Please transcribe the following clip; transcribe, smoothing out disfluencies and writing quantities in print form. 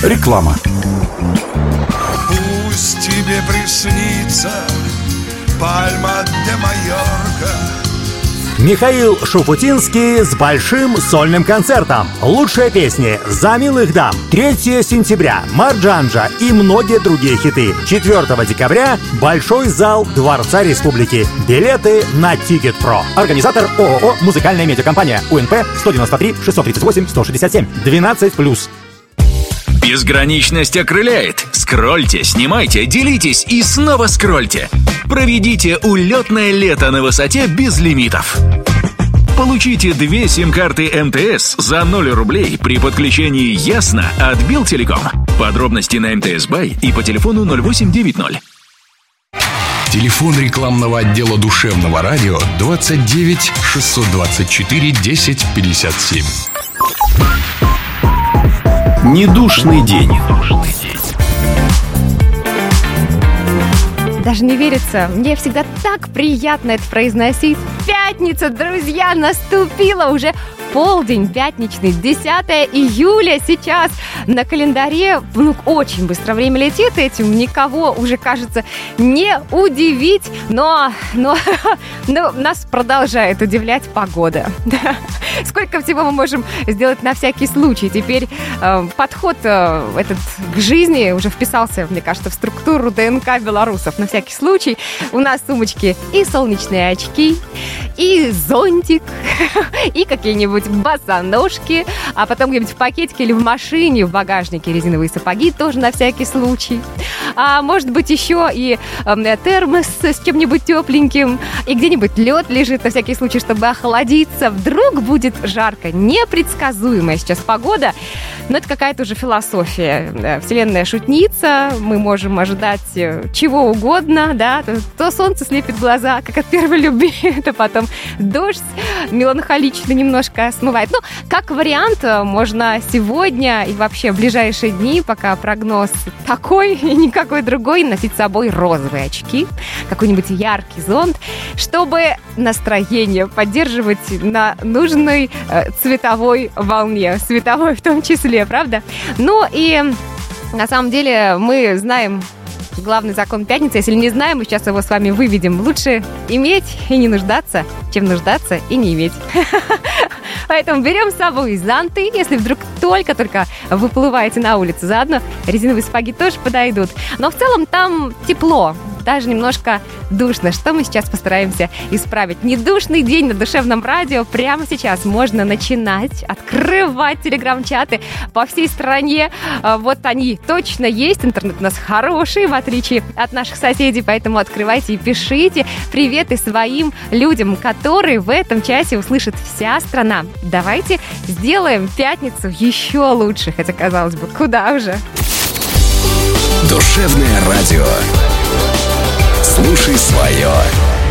Реклама. Пусть тебе приснится Пальма де Майорка. Михаил Шуфутинский с большим сольным концертом. Лучшие песни «За милых дам», 3 сентября, «Марджанджа» и многие другие хиты. 4 декабря Большой зал Дворца Республики. Билеты на Тикет.Про. Организатор ООО «Музыкальная медиакомпания». УНП 193 638 167. 12+. Безграничность окрыляет. Скрольте, снимайте, делитесь и снова скрольте. Проведите улетное лето на высоте без лимитов. Получите 2 сим-карты МТС за 0 рублей при подключении «Ясно» от Билтелеком. Подробности на МТС Бай и по телефону 0890. Телефон рекламного отдела душевного радио 29 624 10 57. Недушный день. Даже не верится. Мне всегда так приятно это произносить. Пятница, друзья, наступила уже полдень пятничный, 10 июля сейчас на календаре. Очень быстро время летит, этим никого уже, кажется, не удивить, но нас продолжает удивлять погода. Сколько всего мы можем сделать на всякий случай. Теперь подход этот к жизни уже вписался, мне кажется, в структуру ДНК белорусов. На всякий случай у нас в сумочке и солнечные очки, и зонтик, и какие-нибудь босоножки, а потом где-нибудь в пакетике или в машине, в багажнике резиновые сапоги тоже на всякий случай. А может быть еще и термос с чем-нибудь тепленьким, и где-нибудь лед лежит на всякий случай, чтобы охладиться. Вдруг будет жарко. Непредсказуемая сейчас погода, но это какая-то уже философия. Вселенная шутница, мы можем ожидать чего угодно, да, то солнце слепит глаза, как от первой любви, то потом дождь меланхолично немножко смывает. Ну, как вариант, можно сегодня и вообще в ближайшие дни, пока прогноз такой и никакой другой, носить с собой розовые очки, какой-нибудь яркий зонт, чтобы настроение поддерживать на нужной цветовой волне, световой в том числе, правда? Ну и на самом деле мы знаем главный закон пятницы. Если не знаем, мы сейчас его с вами выведем. Лучше иметь и не нуждаться, чем нуждаться и не иметь. Поэтому берем с собой зонты, если вдруг только-только выплываете на улицу. Заодно резиновые сапоги тоже подойдут. Но в целом там тепло, даже немножко душно, что мы сейчас постараемся исправить. Недушный день на душевном радио прямо сейчас можно начинать открывать телеграм-чаты по всей стране. Вот они точно есть, интернет у нас хороший, в отличие от наших соседей, поэтому открывайте и пишите приветы своим людям, которые в этом часе услышит вся страна. Давайте сделаем пятницу еще лучше, хотя, казалось бы, куда уже. Душевное радио. Слушай свое.